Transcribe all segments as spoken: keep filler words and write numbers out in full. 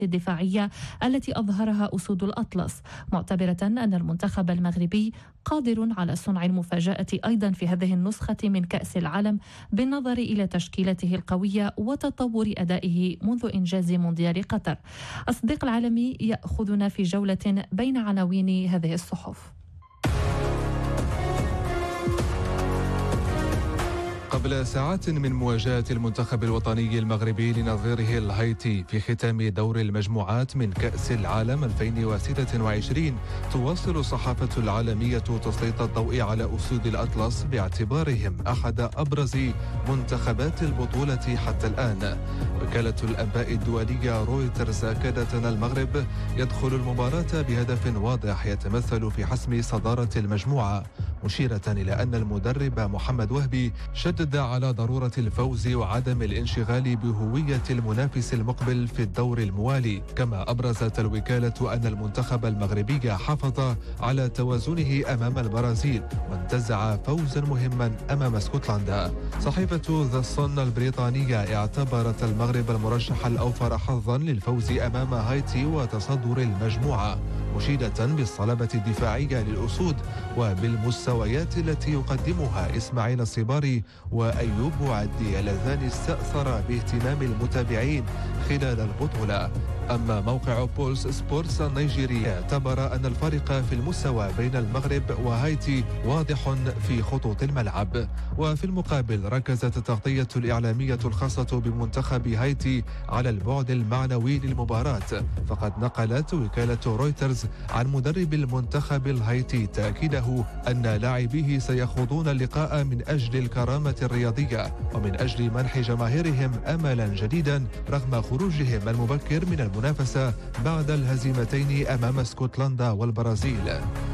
الدفاعية التي أظهرها أسود الأطلس، معتبرة أن المنتخب المغربي قادر على صنع المفاجأة أيضا في هذه النسخة من كأس العالم بالنظر إلى تشكيلته القوية وتطور أدائه منذ إنجاز مونديال قطر. الصديق العالمي يأخذنا في جولة بين عناوين هذه الصحف. قبل ساعات من مواجهة المنتخب الوطني المغربي لنظيره الهايتي في ختام دور المجموعات من كأس العالم ألفين وستة وعشرين، تواصل الصحافة العالمية تسليط الضوء على أسود الأطلس باعتبارهم أحد أبرز منتخبات البطولة حتى الآن. وكالة الأنباء الدولية رويترز أكدت أن المغرب يدخل المباراة بهدف واضح يتمثل في حسم صدارة المجموعة، مشيرة إلى أن المدرب محمد وهبي شدد على ضرورة الفوز وعدم الانشغال بهوية المنافس المقبل في الدور الموالي. كما أبرزت الوكالة أن المنتخب المغربي حافظ على توازنه أمام البرازيل وانتزع فوزا مهما أمام اسكتلندا. صحيفة ذا صن البريطانية اعتبرت المغرب المرشح الأوفر حظا للفوز أمام هايتي وتصدر المجموعة، مشيدة بالصلابة الدفاعية للأسود وبالمستويات التي يقدمها إسماعيل الصباري وأيوب عدي اللذان استأثر باهتمام المتابعين خلال البطولة. أما موقع بولس سبورتس النيجيري اعتبر أن الفارق في المستوى بين المغرب وهايتي واضح في خطوط الملعب. وفي المقابل ركزت التغطية الإعلامية الخاصة بمنتخب هايتي على البعد المعنوي للمباراة، فقد نقلت وكالة رويترز عن مدرب المنتخب الهايتي تأكيده أن لاعبيه سيخوضون اللقاء من أجل الكرامة الرياضية ومن أجل منح جماهيرهم أملا جديدا رغم خروجهم المبكر من المنافسة بعد الهزيمتين أمام اسكتلندا والبرازيل.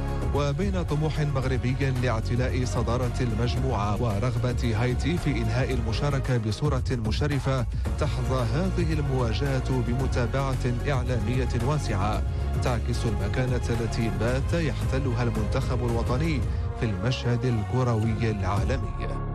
وبين طموح مغربي لاعتلاء صدارة المجموعة ورغبة هايتي في إنهاء المشاركة بصورة مشرفة، تحظى هذه المواجهة بمتابعة إعلامية واسعة تعكس المكانة التي بات يحتلها المنتخب الوطني في المشهد الكروي العالمي.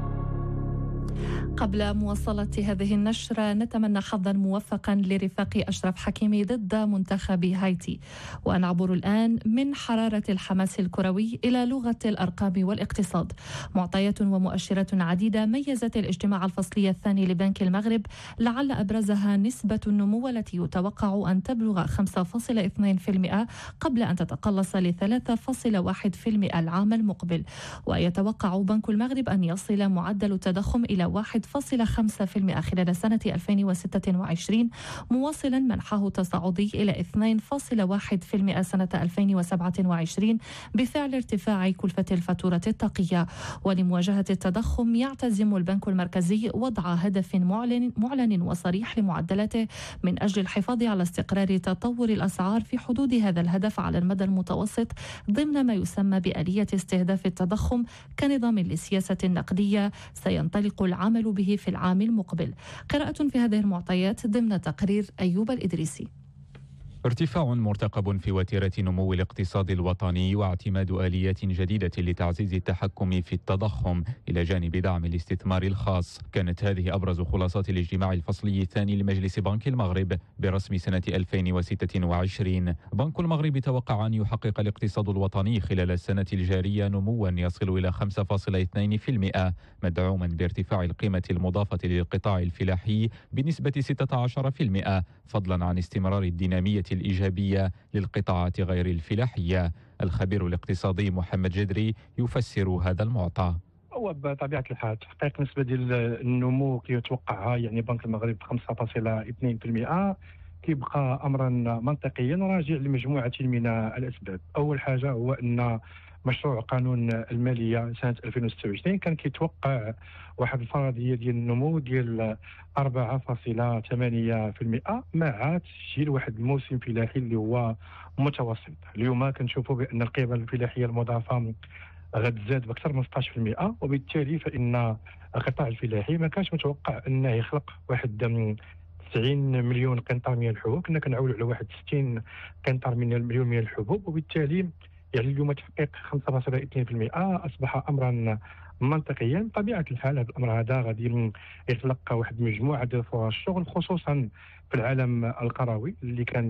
قبل مواصلة هذه النشرة نتمنى حظا موفقا لرفاق أشرف حكيمي ضد منتخب هايتي. ونعبر الآن من حرارة الحماس الكروي إلى لغة الأرقام والاقتصاد. معطيات ومؤشرات عديدة ميزت الاجتماع الفصلي الثاني لبنك المغرب، لعل أبرزها نسبة النمو التي يتوقع أن تبلغ خمسة فاصلة اثنين بالمئة قبل أن تتقلص ل ثلاثة فاصلة واحد بالمئة العام المقبل. ويتوقع بنك المغرب أن يصل معدل التضخم إلى واحد فاصلة خمسة بالمئة خلال سنة ألفين وستة وعشرين، مواصلا منحه تصاعدي إلى اثنين فاصلة واحد بالمئة سنة ألفين وسبعة وعشرين بفعل ارتفاع كلفة الفاتورة الطاقية. ولمواجهة التضخم يعتزم البنك المركزي وضع هدف معلن, معلن وصريح لمعدلاته من أجل الحفاظ على استقرار تطور الأسعار في حدود هذا الهدف على المدى المتوسط ضمن ما يسمى بآلية استهداف التضخم كنظام للسياسة النقدية سينطلق العمل به في العام المقبل. قراءة في هذه المعطيات ضمن تقرير أيوب الإدريسي. ارتفاع مرتقب في وتيرة نمو الاقتصاد الوطني واعتماد آليات جديدة لتعزيز التحكم في التضخم إلى جانب دعم الاستثمار الخاص، كانت هذه أبرز خلاصات الاجتماع الفصلي الثاني لمجلس بنك المغرب برسم سنة ألفين وستة وعشرين. بنك المغرب توقع أن يحقق الاقتصاد الوطني خلال السنة الجارية نموا يصل إلى خمسة فاصلة اثنين بالمئة مدعوما بارتفاع القيمة المضافة للقطاع الفلاحي بنسبة ستة عشر بالمئة فضلا عن استمرار الدينامية الإيجابية للقطاعات غير الفلاحية. الخبير الاقتصادي محمد جدري يفسر هذا المعطى. هو بطبيعة الحال تحقيق نسبة ديال النمو كيتوقعها يعني بنك المغرب خمسة فاصلة اثنين بالمئة كيبقى أمرا منطقيا راجع لمجموعة من الأسباب. أول حاجة هو أن مشروع قانون المالية سنة ألفين وستة وعشرين كان كيتوقع واحد الفرضية ديال النمو ديال أربعة فاصلة ثمانية بالمئة مع تسجيل واحد الموسم فلاحي اللي هو متوسط. اليوم كنشوفوا بأن القيمة الفلاحية المضافة غتزاد بأكثر من ستة عشر بالمئة، وبالتالي فإن القطاع الفلاحي ما كانش متوقع أنه يخلق واحد تسعين مليون قنطار من الحبوب، كنا كنعولوا على واحد ستين قنطار من المليون من الحبوب، وبالتالي يعني اليوم تحقيق خمسة فاصلة اثنين بالمئة أصبح أمرا منطقيا. بطبيعة الحال هذا الأمر هذا غادي يخلق واحد مجموعة ديال فرص الشغل خصوصا في العالم القروي اللي كان